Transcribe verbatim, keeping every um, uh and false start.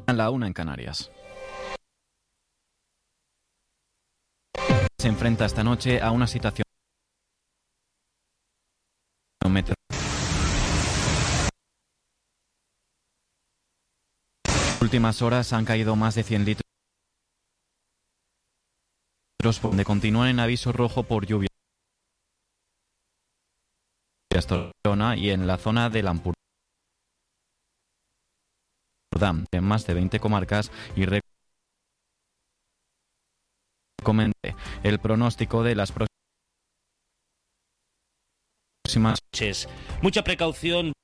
La una en Canarias. Se enfrenta esta noche a una situación metro. En las últimas horas han caído más de cien litros donde continúan en aviso rojo por lluvia y en la zona del Ampurdán en más de veinte comarcas y recomiende el pronóstico de las próximas noches. Mucha precaución.